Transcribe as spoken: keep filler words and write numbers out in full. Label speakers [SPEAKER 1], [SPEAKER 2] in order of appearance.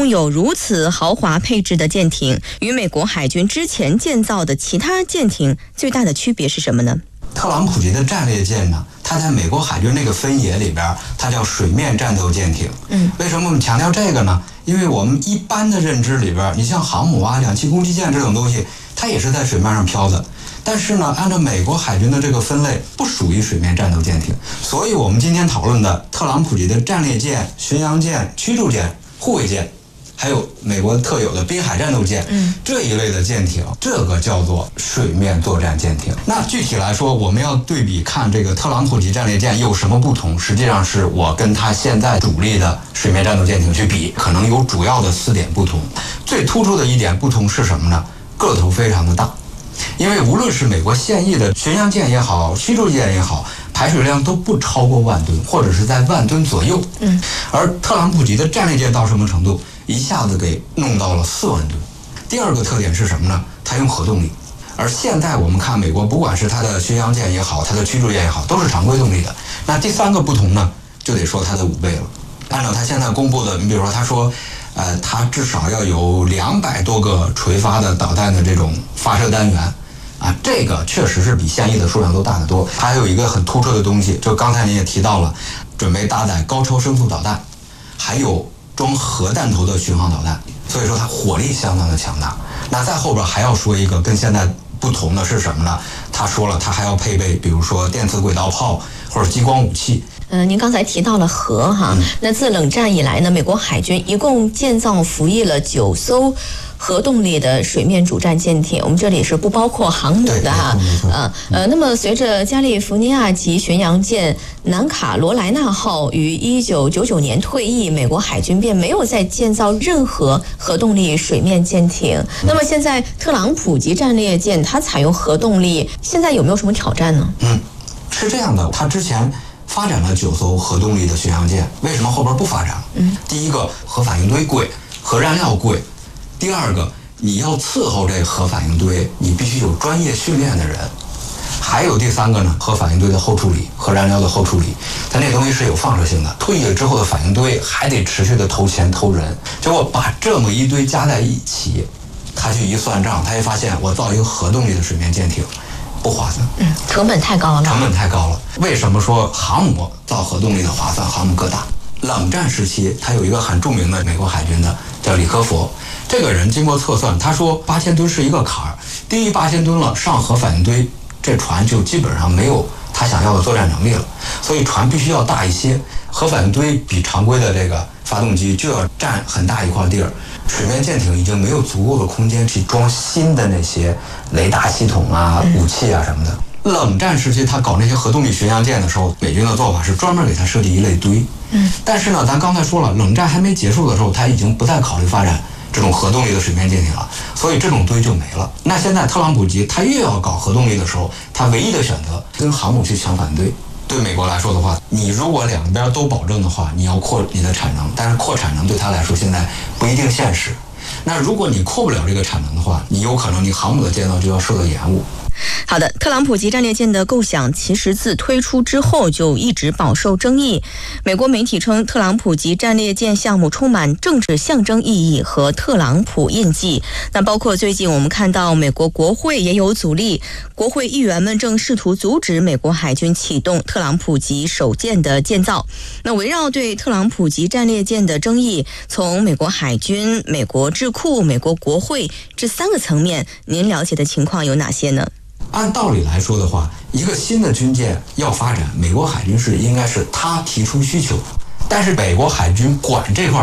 [SPEAKER 1] 拥有如此豪华配置的舰艇，与美国海军之前建造的其他舰艇最大的区别是什么呢？
[SPEAKER 2] 特朗普级的战列舰呢，它在美国海军那个分野里边，它叫水面战斗舰艇。嗯，为什么我们强调这个呢？因为我们一般的认知里边，你像航母啊、两栖攻击舰这种东西，它也是在水面上飘的。但是呢，按照美国海军的这个分类，不属于水面战斗舰艇。所以我们今天讨论的特朗普级的战列舰、巡洋舰、驱逐舰、护卫舰，还有美国特有的滨海战斗舰，嗯，这一类的舰艇，这个叫做水面作战舰艇。那具体来说，我们要对比看这个特朗普级战列舰有什么不同，实际上是我跟它现在主力的水面战斗舰艇去比，可能有主要的四点不同。最突出的一点不同是什么呢？个头非常的大。因为无论是美国现役的巡洋舰也好，驱逐舰也好，排水量都不超过万吨，或者是在万吨左右。嗯，而特朗普级的战列舰到什么程度？一下子给弄到了四万吨。第二个特点是什么呢？它用核动力。而现在我们看美国，不管是它的巡洋舰也好，它的驱逐舰也好，都是常规动力的。那第三个不同呢，就得说它的五倍了。按照它现在公布的，你比如说他说呃，它至少要有两百多个垂发的导弹的这种发射单元啊，这个确实是比现役的数量都大得多。它还有一个很突出的东西，就刚才您也提到了，准备搭载高超声速导弹，还有装核弹头的巡航导弹，所以说它火力相当的强大。那在后边还要说一个跟现在不同的是什么呢？他说了，他还要配备比如说电磁轨道炮或者激光武器。
[SPEAKER 1] 嗯、呃，您刚才提到了核哈，嗯、那自冷战以来呢，美国海军一共建造服役了九艘核动力的水面主战舰艇，我们这里是不包括航母的哈。呃呃，那么随着加利福尼亚级巡洋舰南卡罗来纳号于一九九九年退役，美国海军便没有再建造任何核动力水面舰艇。嗯、那么现在特朗普级战列舰它采用核动力，现在有没有什么挑战呢？
[SPEAKER 2] 嗯，是这样的，它之前发展了九艘核动力的巡洋舰，为什么后边不发展了？嗯，第一个核反应堆贵，核燃料贵。第二个，你要伺候这核反应堆，你必须有专业训练的人。还有第三个呢，核反应堆的后处理，核燃料的后处理，它那东西是有放射性的，退役了之后的反应堆还得持续的投钱投人。结果把这么一堆加在一起，他去一算账，他一发现我造一个核动力的水面舰艇不划算，
[SPEAKER 1] 嗯，成本太高了。
[SPEAKER 2] 成本太高了。为什么说航母造核动力的划算？航母个大。冷战时期，他有一个很著名的美国海军的叫李科佛，这个人经过测算，他说八千吨是一个坎儿，低于八千吨了，上核反应堆，这船就基本上没有他想要的作战能力了。所以船必须要大一些，核反应堆比常规的这个发动机就要占很大一块地儿。水面舰艇已经没有足够的空间去装新的那些雷达系统啊、武器啊什么的。冷战时期，他搞那些核动力巡洋舰的时候，美军的做法是专门给他设计一类堆。嗯，但是呢，咱刚才说了，冷战还没结束的时候，他已经不再考虑发展这种核动力的水面舰艇了，所以这种堆就没了。那现在特朗普级他越要搞核动力的时候，他唯一的选择跟航母去抢反堆。对美国来说的话，你如果两边都保证的话，你要扩你的产能，但是扩产能对他来说现在不一定现实。那如果你扩不了这个产能的话，你有可能你航母的建造就要受到延误。
[SPEAKER 1] 好的，特朗普级战列舰的构想其实自推出之后就一直饱受争议。美国媒体称，特朗普级战列舰项目充满政治象征意义和特朗普印记。那包括最近我们看到美国国会也有阻力，国会议员们正试图阻止美国海军启动特朗普级首舰的建造。那围绕对特朗普级战列舰的争议，从美国海军、美国智库、美国国会这三个层面，您了解的情况有哪些呢？
[SPEAKER 2] 按道理来说的话，一个新的军舰要发展，美国海军是应该是他提出需求，但是美国海军管这块